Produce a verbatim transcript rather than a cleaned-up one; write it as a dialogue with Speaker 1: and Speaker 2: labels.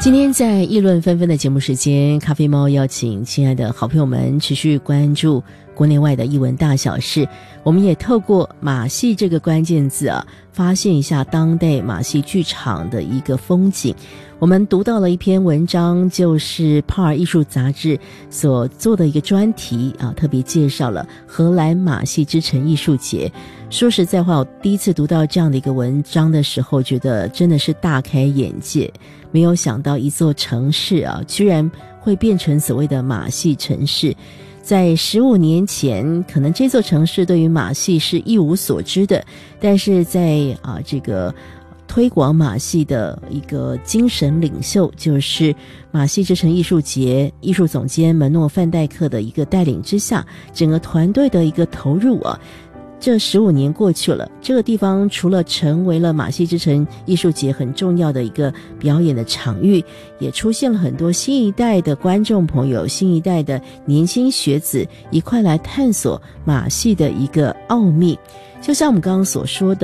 Speaker 1: 今天在议论纷纷的节目时间，咖啡猫邀请亲爱的好朋友们持续关注国内外的艺文大小事。我们也透过马戏这个关键字啊，发现一下当代马戏剧场的一个风景。我们读到了一篇文章，就是帕尔艺术杂志所做的一个专题啊，特别介绍了荷兰马戏之城艺术节。说实在话，我第一次读到这样的一个文章的时候，觉得真的是大开眼界。没有想到一座城市啊，居然会变成所谓的马戏城市。在十五年前，可能这座城市对于马戏是一无所知的，但是在啊这个推广马戏的一个精神领袖，就是马戏之城艺术节艺术总监门诺范戴克的一个带领之下，整个团队的一个投入啊。这十五年过去了，这个地方除了成为了马戏之城艺术节很重要的一个表演的场域，也出现了很多新一代的观众朋友，新一代的年轻学子一块来探索马戏的一个奥秘。就像我们刚刚所说的，